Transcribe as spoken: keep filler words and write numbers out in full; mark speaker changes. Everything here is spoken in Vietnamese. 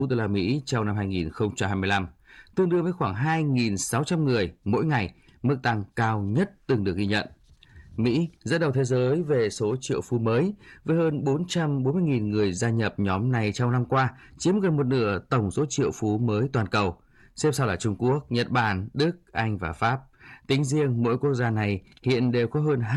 Speaker 1: đô la Mỹ trong năm hai nghìn không trăm hai mươi lăm, tương đương với khoảng hai nghìn sáu trăm người mỗi ngày, mức tăng cao nhất từng được ghi nhận. Mỹ dẫn đầu thế giới về số triệu phú mới, với hơn bốn trăm bốn mươi nghìn người gia nhập nhóm này trong năm qua, chiếm gần một nửa tổng số triệu phú mới toàn cầu. Xếp sau là Trung Quốc, Nhật Bản, Đức, Anh và Pháp. Tính riêng mỗi quốc gia này hiện đều có hơn